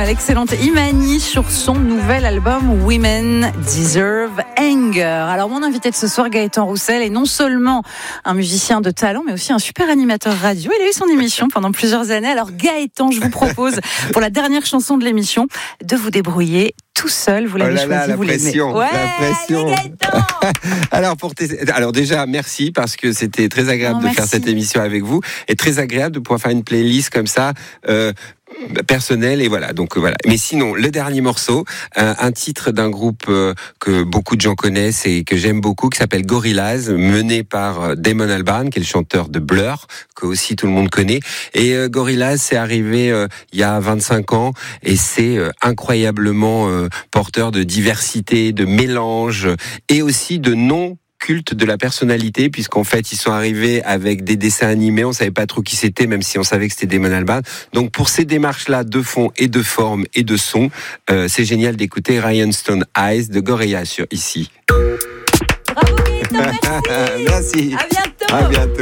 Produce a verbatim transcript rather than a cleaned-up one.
l'excellente Imani sur son nouvel album Women Deserve Anger. Alors mon invité de ce soir, Gaëtan Roussel, est non seulement un musicien de talent, mais aussi un super animateur radio. Il a eu son émission pendant plusieurs années. Alors Gaëtan, je vous propose, pour la dernière chanson de l'émission, de vous débrouiller tout seul. Vous l'avez oh là choisi, là, la vous pression, l'aimez. Ouais, la pression. alors, pour tes... alors déjà, merci parce que c'était très agréable non, de faire cette émission avec vous et très agréable de pouvoir faire une playlist comme ça. Euh, personnel et voilà donc euh, voilà mais sinon le dernier morceau euh, un titre d'un groupe euh, que beaucoup de gens connaissent et que j'aime beaucoup qui s'appelle Gorillaz, mené par euh, Damon Albarn qui est le chanteur de Blur que aussi tout le monde connaît et euh, Gorillaz c'est arrivé euh, il y a vingt-cinq ans et c'est euh, incroyablement euh, porteur de diversité, de mélange et aussi de non culte de la personnalité, puisqu'en fait ils sont arrivés avec des dessins animés, on savait pas trop qui c'était, même si on savait que c'était Damon Albarn. Donc pour ces démarches-là de fond et de forme et de son, euh, c'est génial d'écouter Rhinestone Eyes de Gorillaz sur ici. Bravo Gaëtan, merci. Merci. À bientôt. À bientôt.